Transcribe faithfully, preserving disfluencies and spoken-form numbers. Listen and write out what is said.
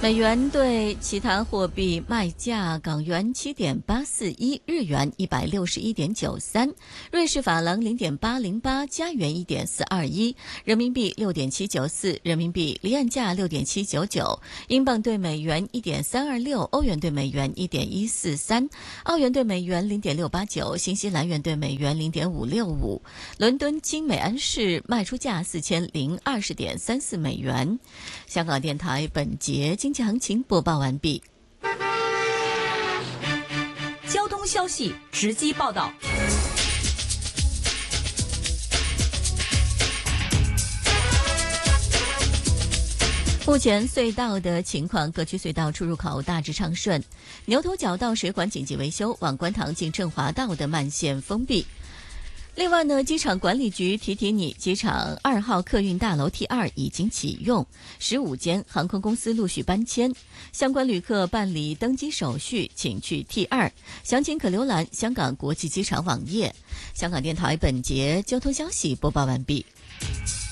美元对其他货币卖价：港元七点八四一，日元一百六十一点九三，瑞士法郎零点八零八，加元一点四二一，人民币六点七九四，人民币离岸价六点七九九，英镑对美元一点三二六，欧元对美元一点一四三，澳元对美元零点六八九，新西兰元对美元零点五六五。伦敦金每安士卖出价四千零二十点三四美元。香港电台本节经济行情播报完毕。 交通消息直击报道。 目前隧道的情况，各区隧道出入口大致畅顺。牛头角道水管紧急维修，往观塘进振华道的慢线封闭。另外呢，机场管理局提提你，机场二号客运大楼 T 二 已经启用，十五间航空公司陆续搬迁，相关旅客办理登机手续，请去 T 二，详情可浏览香港国际机场网页。香港电台本节交通消息播报完毕。